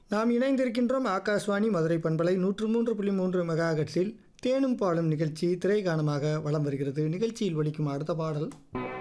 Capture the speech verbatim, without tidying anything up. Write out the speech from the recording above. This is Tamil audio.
நாம் இணைந்திருக்கின்றோம் ஆகாஷ்வாணி மதுரை பண்பலை நூற்று மூன்று புள்ளி மூன்று மெகாஹெர்ட்ஸில் தேனும் பாலும் நிகழ்ச்சி திரைகாணமாக வலம் வருகிறது. நிகழ்ச்சியில் ஒலிக்கும் அடுத்த பாடல்